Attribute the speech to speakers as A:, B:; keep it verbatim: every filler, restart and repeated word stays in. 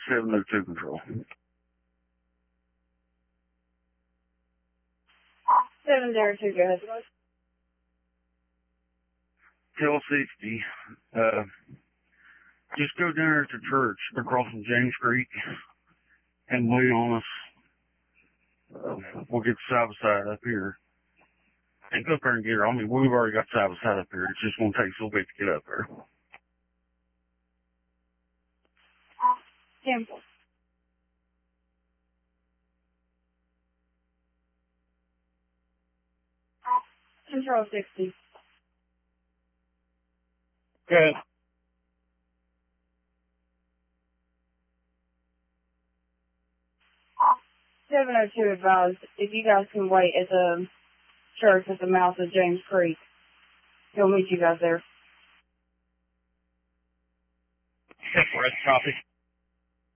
A: seven oh two control.
B: seven zero two, go ahead.
A: Tell sixty, uh, just go down there to church across from James Creek and wait on us. Uh, we'll get side by side up here. And go up there and get her. I mean, we've already got side by side up here. It's just going to take us a little bit to get up there.
B: Temple. Control sixty.
A: Good.
B: seven oh two advised, if you guys can wait at the church at the mouth of James Creek, he'll meet you guys there.
A: Separate copy.